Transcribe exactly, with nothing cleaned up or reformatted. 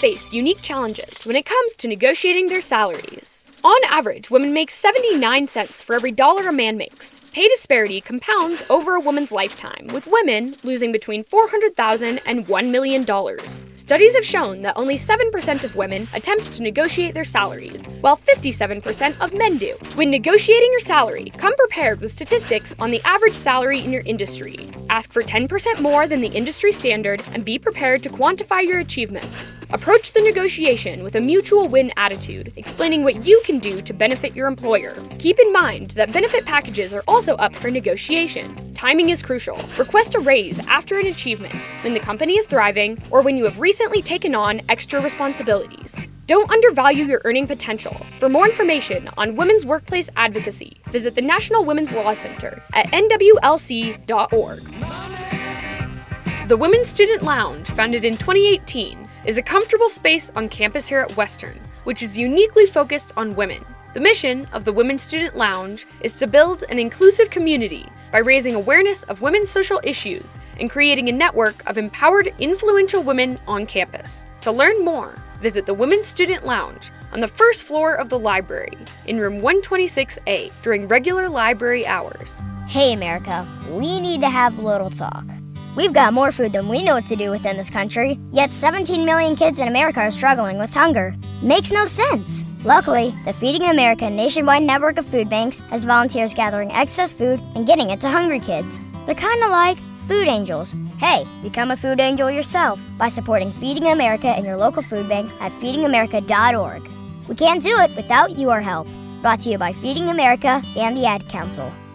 face unique challenges when it comes to negotiating their salaries. On average, women make seventy-nine cents for every dollar a man makes. Pay disparity compounds over a woman's lifetime, with women losing between four hundred thousand dollars and one million dollars. Studies have shown that only seven percent of women attempt to negotiate their salaries, while fifty-seven percent of men do. When negotiating your salary, come prepared with statistics on the average salary in your industry. Ask for ten percent more than the industry standard and be prepared to quantify your achievements. Approach the negotiation with a mutual win attitude, explaining what you can do to benefit your employer. Keep in mind that benefit packages are also up for negotiation. Timing is crucial. Request a raise after an achievement, when the company is thriving, or when you have recently taken on extra responsibilities. Don't undervalue your earning potential. For more information on women's workplace advocacy, visit the National Women's Law Center at N W L C dot org. The Women's Student Lounge, founded in twenty eighteen, is a comfortable space on campus here at Western, which is uniquely focused on women. The mission of the Women's Student Lounge is to build an inclusive community by raising awareness of women's social issues and creating a network of empowered, influential women on campus. To learn more, visit the Women's Student Lounge on the first floor of the library in room one twenty-six A during regular library hours. Hey, America, we need to have a little talk. We've got more food than we know what to do with in this country, yet seventeen million kids in America are struggling with hunger. Makes no sense. Luckily, the Feeding America nationwide network of food banks has volunteers gathering excess food and getting it to hungry kids. They're kind of like food angels. Hey, become a food angel yourself by supporting Feeding America and your local food bank at feeding america dot org. We can't do it without your help. Brought to you by Feeding America and the Ad Council.